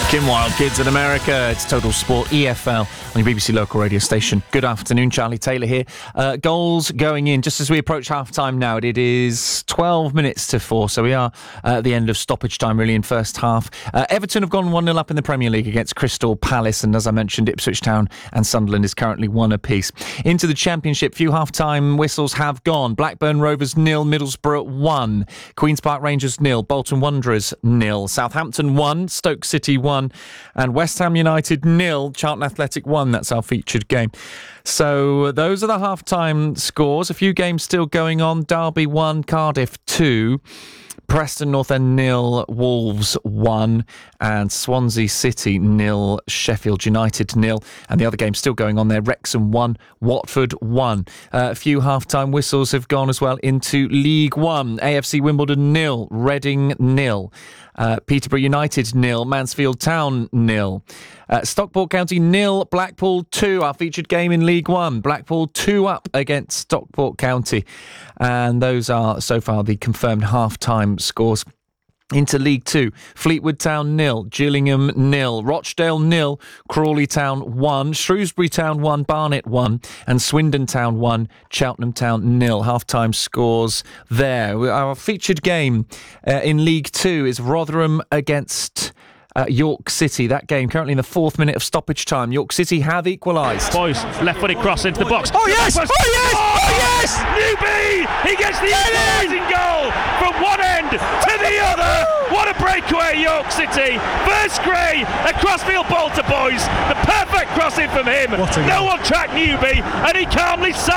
Kim Wilde, Kids in America. It's Total Sport EFL on your BBC local radio station. Good afternoon, Charlie Taylor here. Goals going in just as we approach half-time now. It is 12 minutes to 4, so we are at the end of stoppage time, really, in first half. Everton have gone 1-0 up in the Premier League against Crystal Palace, and as I mentioned, Ipswich Town and Sunderland is currently 1 apiece. Into the Championship, few half-time whistles have gone. Blackburn Rovers 0, Middlesbrough 1, Queen's Park Rangers 0, Bolton Wanderers 0, Southampton 1, Stoke City 1, and West Ham United 0, Charlton Athletic 1. That's our featured game. So those are the half-time scores. A few games still going on. Derby 1, Cardiff 2, Preston North End 0, Wolves 1, and Swansea City 0, Sheffield United 0. And the other game still going on there, Wrexham 1, Watford 1. A few half-time whistles have gone as well into League 1. AFC Wimbledon 0, Reading 0. Peterborough United 0, Mansfield Town 0. Stockport County 0, Blackpool 2, our featured game in League 1. Blackpool 2 up against Stockport County. And those are so far the confirmed half-time scores. Into League 2, Fleetwood Town 0, Gillingham 0, Rochdale 0, Crawley Town 1, Shrewsbury Town 1, Barnet 1, and Swindon Town 1, Cheltenham Town 0. Half-time scores there. Our featured game in League 2 is Rotherham against York City. That game currently in the 4th minute of stoppage time. York City have equalised. Boys, left-footed cross into the box. Oh yes! Oh yes! Oh yes! Newby! He gets the equalising goal from one end to the other. What a breakaway, York City. First Gray, a crossfield ball to boys. The perfect crossing from him. No one tracked Newby, and he calmly sat